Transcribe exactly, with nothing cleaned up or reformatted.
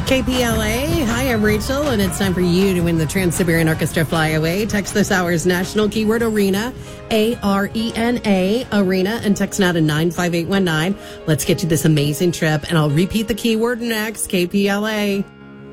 K P L A. Hi, I'm Rachel, and it's time for you to win the Trans-Siberian Orchestra Flyaway. Text this hour's national keyword arena, A R E N A, arena, and text now to nine five eight one nine. Let's get you this amazing trip, and I'll repeat the keyword next, K P L A.